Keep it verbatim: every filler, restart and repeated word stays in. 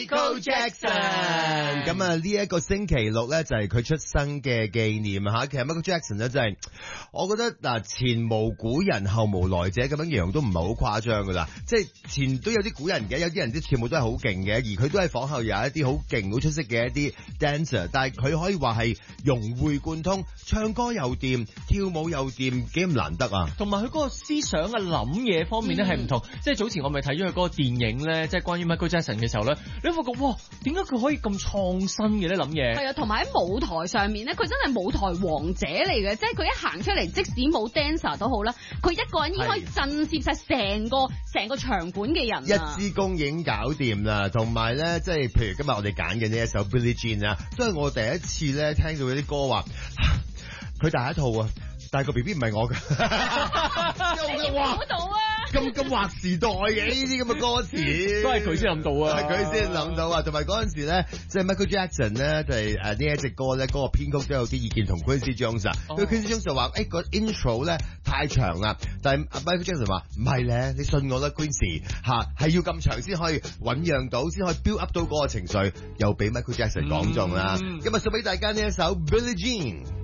Michael Jackson。咁啊，呢一個星期六咧就係佢出生嘅紀念吓。其實 Michael Jackson 咧真係，我覺得嗱前無古人後無來者咁樣形容都唔係好誇張噶啦。即係前都有啲古人嘅，有啲人啲跳舞都係好勁嘅，而佢都係仿後有一啲好勁好出色嘅一啲 dancer， 但係佢可以話係融會貫通，唱歌又掂，跳舞又掂，幾咁難得啊！ 同埋佢嗰個思想嘅諗嘢方面咧係唔同，即係早前我咪睇咗佢嗰個電影咧，即係關於 Michael Jackson 嘅時候咧，你發覺哇，點解佢可以咁創新嘅咧諗嘢？ 係啊，同埋喺舞台上面咧，佢真係舞台王者嚟嘅，即係佢一行出嚟，即使冇 dancer 都好啦，佢一個人已經可以震懾晒成個成個場館嘅人啊！ 一支公已經搞掂啦，同埋咧，即係譬如今日我哋揀嘅呢一首 Billie Jean 啊，都係我第一次咧聽到嗰啲歌話，佢第一套啊，但係個 B B 唔係我㗎， 你哇到啊！ 咁咁劃時代嘅呢啲咁嘅歌詞， 都係佢先諗到啊， 係佢先諗到啊，同埋嗰陣時咧，即係 Michael Jackson 咧，就係誒呢一隻歌咧，嗰個編曲都有啲意見同 Quincy Jones 啊，佢 Quincy Jones 就話誒個 intro 咧太長啦，但係 Michael Jackson 話唔係咧，你信我啦 Quincy 嚇，係要咁長先可以醖釀到，先可以 build up 到嗰個情緒，又俾 Michael Jackson 講中啦，今日送俾大家呢一首 Billie Jean。